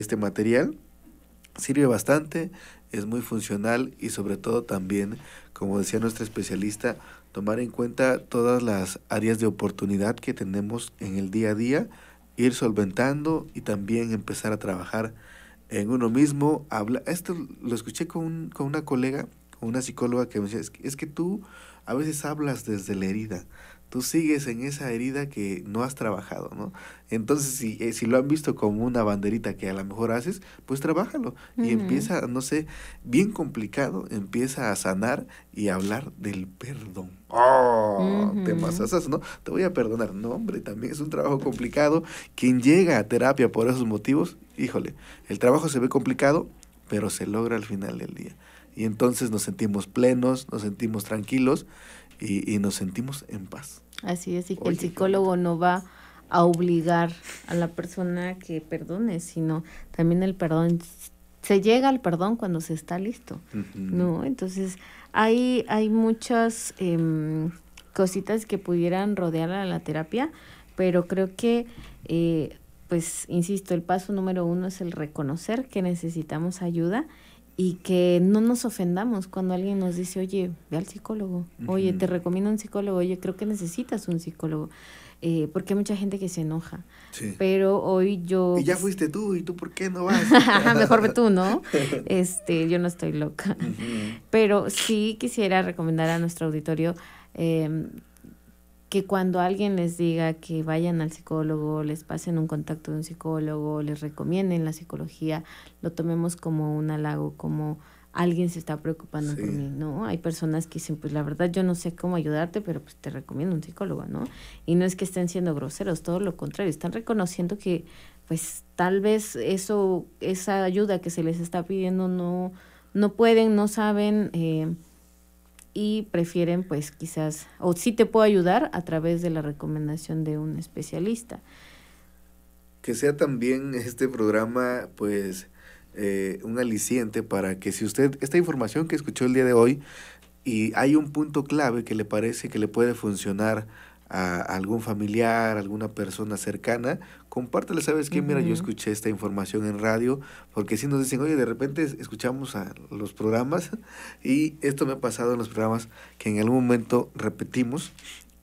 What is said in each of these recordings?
este material sirve bastante, es muy funcional y sobre todo también, como decía nuestra especialista, tomar en cuenta todas las áreas de oportunidad que tenemos en el día a día, ir solventando y también empezar a trabajar en uno mismo. Esto lo escuché con una colega, con una psicóloga que me decía, es que tú a veces hablas desde la herida, tú sigues en esa herida que no has trabajado, ¿no? Entonces, si lo han visto como una banderita que a lo mejor haces, pues trabájalo y Ujú, empieza, no sé, bien complicado, empieza a sanar y a hablar del perdón. ¡Oh! Temas ujú. esas, ¿no? Te voy a perdonar. No, hombre, también es un trabajo complicado. Quien llega a terapia por esos motivos, híjole, el trabajo se ve complicado, pero se logra al final del día. Y entonces nos sentimos plenos, nos sentimos tranquilos y nos sentimos en paz. Así es, y que el Oye, qué bonito. psicólogo no va a obligar a la persona que perdone, sino también el perdón, se llega al perdón cuando se está listo, Ujú. ¿no? Entonces, hay muchas cositas que pudieran rodear a la terapia, pero creo que, pues, insisto, el paso número 1 es el reconocer que necesitamos ayuda y que no nos ofendamos cuando alguien nos dice, oye, ve al psicólogo, oye, te Ujú. recomiendo un psicólogo, oye, creo que necesitas un psicólogo, porque hay mucha gente que se enoja, Sí. pero hoy Y yo, ya pues, fuiste tú, ¿y tú por qué no vas? mejor ve tú, ¿no? Yo no estoy loca, Ujú. pero sí quisiera recomendar a nuestro auditorio que cuando alguien les diga que vayan al psicólogo, les pasen un contacto de un psicólogo, les recomienden la psicología, lo tomemos como un halago, como alguien se está preocupando por Sí. mí, ¿no? Hay personas que dicen, pues la verdad yo no sé cómo ayudarte, pero pues te recomiendo un psicólogo, ¿no? Y no es que estén siendo groseros, todo lo contrario, están reconociendo que pues tal vez esa ayuda que se les está pidiendo no pueden, no saben, y prefieren pues quizás, o sí te puedo ayudar a través de la recomendación de un especialista. Que sea también este programa, pues, un aliciente para que si usted, esta información que escuchó el día de hoy, y hay un punto clave que le parece que le puede funcionar a algún familiar, alguna persona cercana, compártele, ¿sabes qué? Mira, yo Ujú. escuché esta información en radio, porque si nos dicen, oye, de repente escuchamos a los programas, y esto me ha pasado en los programas que en algún momento repetimos,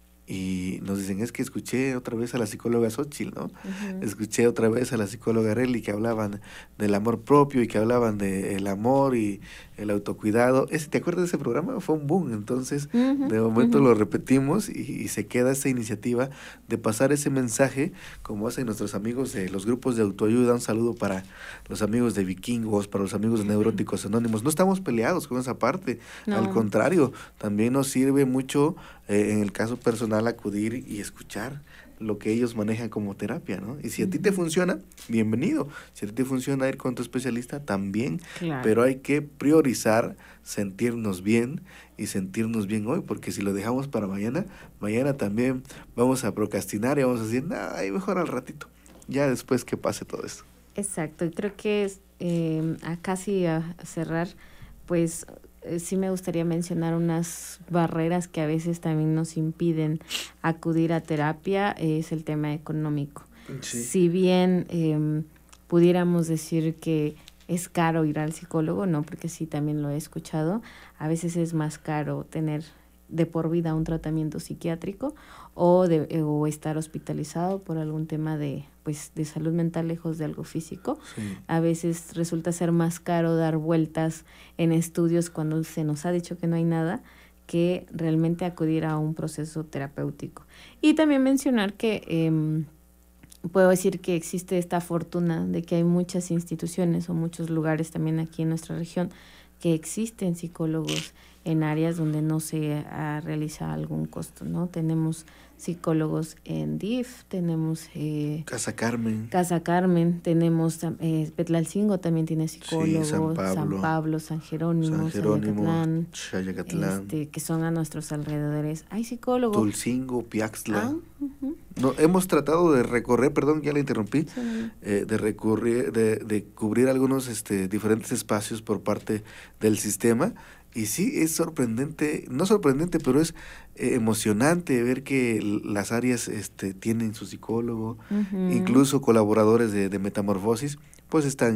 y nos dicen, es que escuché otra vez a la psicóloga Xochitl, ¿no? Ujú. Escuché otra vez a la psicóloga Relly que hablaban del amor propio y que hablaban del amor y el autocuidado. ¿Te acuerdas de ese programa? Fue un boom. Entonces, Ujú, de momento ujú. lo repetimos y se queda esa iniciativa de pasar ese mensaje, como hacen nuestros amigos de los grupos de autoayuda. Un saludo para los amigos de Vikingos, para los amigos de Neuróticos Anónimos. No estamos peleados con esa parte. Al No, contrario, también nos sirve mucho en el caso personal, acudir y escuchar lo que ellos manejan como terapia, ¿no? Y si a ti te ujú, funciona, bienvenido. Si a ti te funciona ir con tu especialista, también. claro. Pero hay que priorizar sentirnos bien y sentirnos bien hoy, porque si lo dejamos para mañana, mañana también vamos a procrastinar y vamos a decir, nah, mejor al ratito, ya después que pase todo esto. Exacto, y creo que a casi a cerrar, pues sí me gustaría mencionar unas barreras que a veces también nos impiden acudir a terapia, es el tema económico. Sí. Si bien pudiéramos decir que es caro ir al psicólogo, no, porque sí también lo he escuchado, a veces es más caro tener de por vida un tratamiento psiquiátrico o estar hospitalizado por algún tema de salud mental lejos de algo físico. Sí. A veces resulta ser más caro dar vueltas en estudios cuando se nos ha dicho que no hay nada que realmente acudir a un proceso terapéutico. Y también mencionar que puedo decir que existe esta fortuna de que hay muchas instituciones o muchos lugares también aquí en nuestra región que existen psicólogos en áreas donde no se realiza algún costo, ¿no? Tenemos psicólogos en DIF, tenemos Casa Carmen. Casa Carmen, tenemos Petlalcingo también tiene Sí, San psicólogos, San Pablo, Pablo, San San Jerónimo, Jerónimo, Sayacatlán, Chayacatlán, que son a nuestros alrededores. Hay psicólogo. Tulcingo, Ah, Piaxtla. ujú, No, hemos tratado de recorrer, perdón, ya la interrumpí, sí, no, no. de cubrir algunos diferentes espacios por parte del sistema. Y sí, es sorprendente, no sorprendente, pero es emocionante ver que las áreas tienen su psicólogo, Ujú. incluso colaboradores de Metamorfosis, pues están